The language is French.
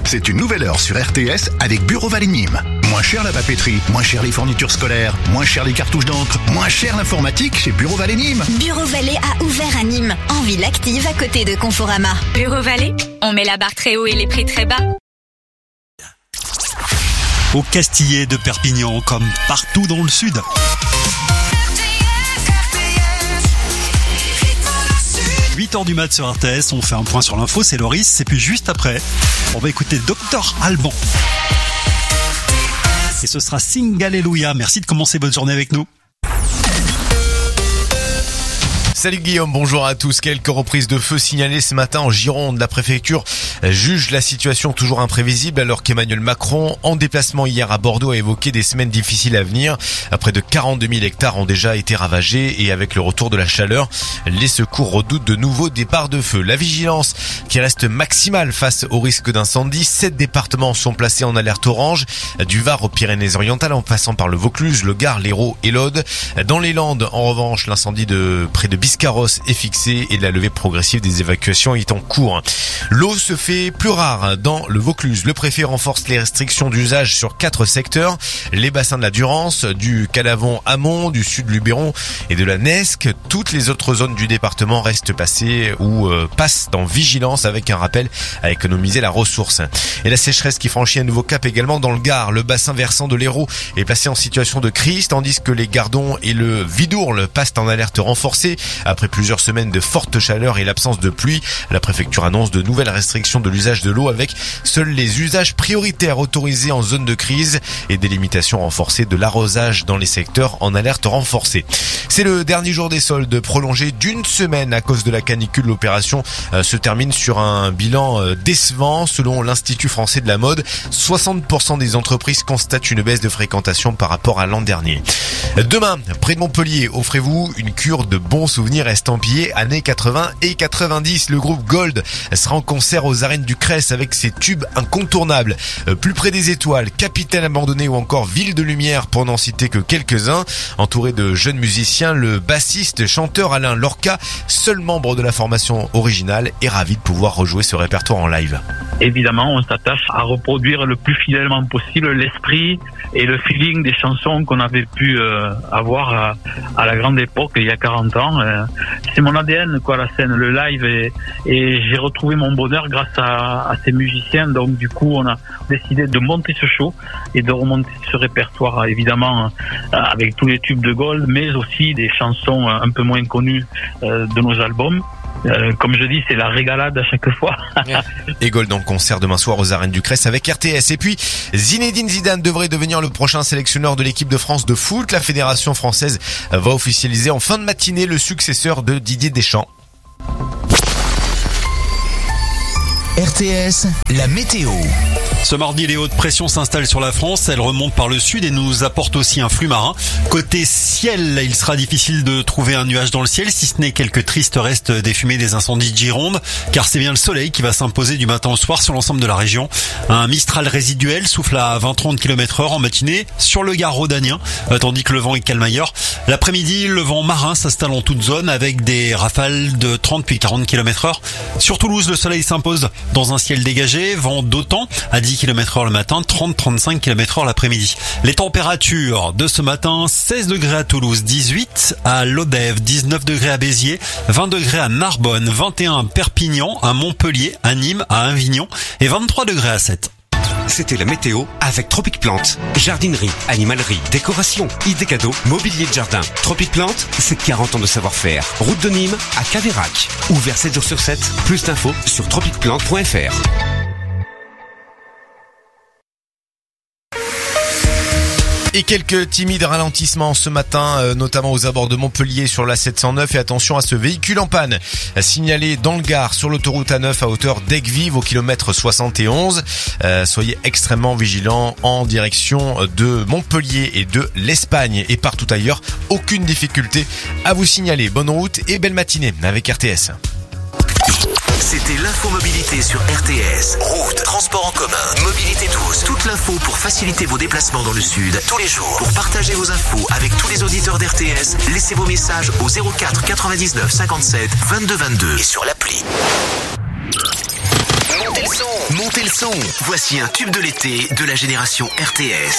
C'est une nouvelle heure sur RTS avec Bureau Vallée Nîmes. Moins cher la papeterie, moins cher les fournitures scolaires, moins cher les cartouches d'encre, moins cher l'informatique chez Bureau Vallée Nîmes. Bureau Vallée a ouvert à Nîmes, en ville active à côté de Conforama. Bureau Vallée, on met la barre très haut et les prix très bas. Au Castillet de Perpignan, comme partout dans le sud. 8h du mat sur RTS, on fait un point sur l'info, c'est Loris, et puis juste après, on va écouter Dr Alban. Et ce sera Sing Alléluia. Merci de commencer votre journée avec nous. Salut Guillaume, bonjour à tous. Quelques reprises de feu signalées ce matin en Gironde. La préfecture juge la situation toujours imprévisible alors qu'Emmanuel Macron, en déplacement hier à Bordeaux, a évoqué des semaines difficiles à venir. Près de 42 000 hectares ont déjà été ravagés et avec le retour de la chaleur, les secours redoutent de nouveaux départs de feu. La vigilance qui reste maximale face au risque d'incendie. 7 départements sont placés en alerte orange, du Var aux Pyrénées-Orientales en passant par le Vaucluse, le Gard, l'Hérault et l'Aude. Dans les Landes, en revanche, l'incendie de près de Biscarrosse est fixé et la levée progressive des évacuations est en cours. L'eau se fait plus rare dans le Vaucluse. Le préfet renforce les restrictions d'usage sur 4 secteurs. Les bassins de la Durance, du Calavon amont, du sud Luberon et de la Nesque. Toutes les autres zones du département restent passées ou passent dans vigilance avec un rappel à économiser la ressource. Et la sécheresse qui franchit un nouveau cap également dans le Gard. Le bassin versant de l'Hérault est placé en situation de crise tandis que les Gardons et le Vidourle passent en alerte renforcée. Après plusieurs semaines de forte chaleur et l'absence de pluie, la préfecture annonce de nouvelles restrictions de l'usage de l'eau avec seuls les usages prioritaires autorisés en zone de crise et des limitations renforcées de l'arrosage dans les secteurs en alerte renforcée. C'est le dernier jour des soldes prolongé d'une semaine à cause de la canicule. L'opération se termine sur un bilan décevant. Selon l'Institut français de la mode, 60% des entreprises constatent une baisse de fréquentation par rapport à l'an dernier. Demain, près de Montpellier, offrez-vous une cure de bons souvenirs estampillés années 80 et 90. Le groupe Gold sera en concert aux arènes du Cress avec ses tubes incontournables. Plus près des étoiles, Capitaine abandonné ou encore Ville de Lumière pour n'en citer que quelques-uns. Entouré de jeunes musiciens, le bassiste chanteur Alain Lorca, seul membre de la formation originale, est ravi de pouvoir rejouer ce répertoire en live. Évidemment, on s'attache à reproduire le plus fidèlement possible l'esprit et le feeling des chansons qu'on avait pu avoir à la grande époque, il y a 40 ans. C'est mon ADN, quoi, la scène, le live, et j'ai retrouvé mon bonheur grâce à ces musiciens. Donc du coup, on a décidé de monter ce show et de remonter ce répertoire, évidemment, avec tous les tubes de Gold, mais aussi des chansons un peu moins connues de nos albums. Comme je dis, c'est la régalade à chaque fois. Et Gold en concert demain soir aux arènes du Cress avec RTS. Et puis, Zinedine Zidane devrait devenir le prochain sélectionneur de l'équipe de France de foot. La fédération française va officialiser en fin de matinée le successeur de Didier Deschamps. RTS, la météo. Ce mardi, les hautes pressions s'installent sur la France. Elles remontent par le sud et nous apportent aussi un flux marin. Côté ciel, il sera difficile de trouver un nuage dans le ciel, si ce n'est quelques tristes restes des fumées des incendies de Gironde, car c'est bien le soleil qui va s'imposer du matin au soir sur l'ensemble de la région. Un mistral résiduel souffle à 20-30 km/h en matinée sur le Gard rhodanien, tandis que le vent est calme ailleurs. L'après-midi, le vent marin s'installe en toute zone avec des rafales de 30 puis 40 km/h. Sur Toulouse, le soleil s'impose dans un ciel dégagé, vent d'autant à 10 km/h le matin, 30-35 km/h l'après-midi. Les températures de ce matin, 16 degrés à Toulouse, 18 à Lodève, 19 degrés à Béziers, 20 degrés à Narbonne, 21 à Perpignan, à Montpellier, à Nîmes, à Avignon et 23 degrés à Sète. C'était la météo avec Tropic Plante. Jardinerie, animalerie, décoration, idées cadeaux, mobilier de jardin. Tropic Plante, c'est 40 ans de savoir-faire. Route de Nîmes à Cavérac. Ouvert 7 jours sur 7. Plus d'infos sur tropicplante.fr. Et quelques timides ralentissements ce matin, notamment aux abords de Montpellier sur la 709. Et attention à ce véhicule en panne signalé dans le Gard sur l'autoroute A9 à hauteur d'Aigues-Vives au kilomètre 71. Soyez extrêmement vigilants en direction de Montpellier et de l'Espagne. Et partout ailleurs, aucune difficulté à vous signaler. Bonne route et belle matinée avec RTS. C'était l'infomobilité sur RTS. Route, transport en commun, mobilité douce. Toute l'info pour faciliter vos déplacements dans le sud tous les jours. Pour partager vos infos avec tous les auditeurs d'RTS, laissez vos messages au 04 99 57 22 22 et sur l'appli. Montez le son. Montez le son. Voici un tube de l'été de la génération RTS.